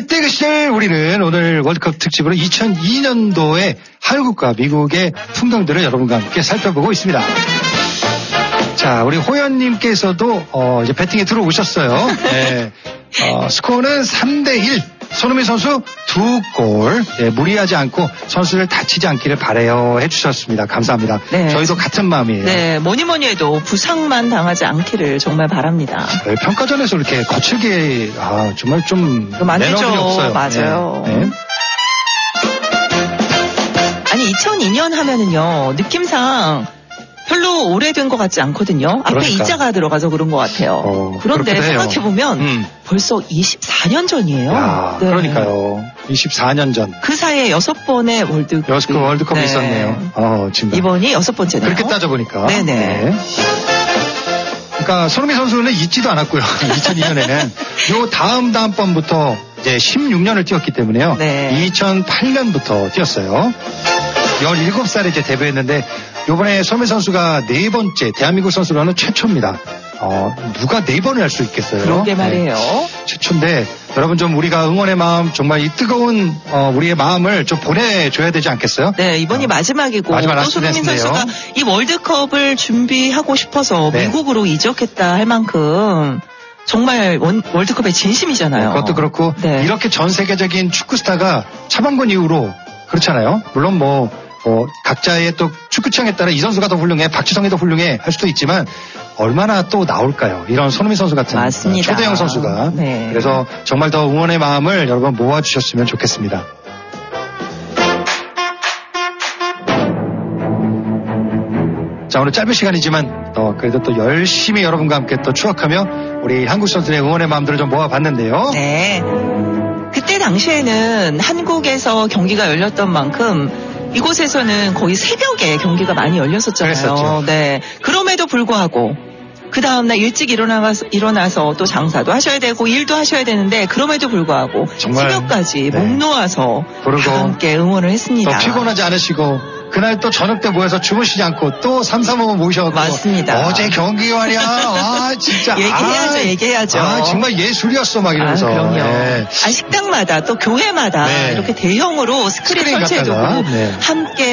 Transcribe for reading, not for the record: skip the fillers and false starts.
그때 그 시절 우리는 오늘 월드컵 특집으로 2002년도에 한국과 미국의 풍경들을 여러분과 함께 살펴보고 있습니다. 자, 우리 호연님께서도 이제 배팅에 들어오셨어요. 네. 스코어는 3대1. 손흥민 선수 2골. 네, 무리하지 않고 선수를 다치지 않기를 바라요 해주셨습니다. 감사합니다. 네. 저희도 같은 마음이에요. 네, 뭐니 해도 부상만 당하지 않기를 정말 바랍니다. 네, 평가전에서 이렇게 거칠게 정말 좀 매너가 없어요. 맞아요. 네. 네. 아니 2002년 하면은요 느낌상 별로 오래된 것 같지 않거든요. 앞에 그러니까. 이자가 들어가서 그런 것 같아요. 그런데 생각해보면 벌써 24년 전이에요. 야, 네. 그러니까요. 24년 전. 그 사이에 6번의 월드컵이 있었네요. 정말. 이번이 6번째네요. 그렇게 따져보니까. 네네. 네. 그러니까 손흥민 선수는 잊지도 않았고요. 2002년에는 요 다음 번부터 이제 16년을 뛰었기 때문에요. 네. 2008년부터 뛰었어요. 17살에 이제 데뷔했는데 이번에 손흥민 선수가 4번째 대한민국 선수로는 최초입니다. 누가 4번을 할 수 있겠어요? 그러게 말이에요. 네. 최초인데 여러분 좀 우리가 응원의 마음 정말 이 뜨거운 우리의 마음을 좀 보내줘야 되지 않겠어요? 네, 이번이 마지막이고 또 손흥민 선수가 이 월드컵을 준비하고 싶어서 네. 미국으로 이적했다 할 만큼 정말 월드컵의 진심이잖아요. 그것도 그렇고 네. 이렇게 전 세계적인 축구 스타가 차범근 이후로 그렇잖아요. 물론 각자의 또 축구 취향에 따라 이 선수가 더 훌륭해, 박지성이 더 훌륭해 할 수도 있지만 얼마나 또 나올까요? 이런 손흥민 선수 같은 맞습니다. 초대형 선수가. 네. 그래서 정말 더 응원의 마음을 여러분 모아주셨으면 좋겠습니다. 자, 오늘 짧은 시간이지만 그래도 또 열심히 여러분과 함께 또 추억하며 우리 한국 선수들의 응원의 마음들을 좀 모아봤는데요. 네. 그때 당시에는 한국에서 경기가 열렸던 만큼 이곳에서는 거의 새벽에 경기가 많이 열렸었잖아요. 그랬었죠. 네. 그럼에도 불구하고 그 다음날 일찍 일어나서 또 장사도 하셔야 되고 일도 하셔야 되는데 그럼에도 불구하고 새벽까지 목 놓아서 다 함께 응원을 했습니다. 또 피곤하지 않으시고 그날 또 저녁 때 모여서 주무시지 않고 또 3-3-5 모셔서 맞습니다. 어제 경기 말이야. 진짜 얘기해야죠. 정말 예술이었어 막 이러면서. 그럼요. 네. 식당마다 또 교회마다 네. 이렇게 대형으로 스크린 설치해두고 네. 함께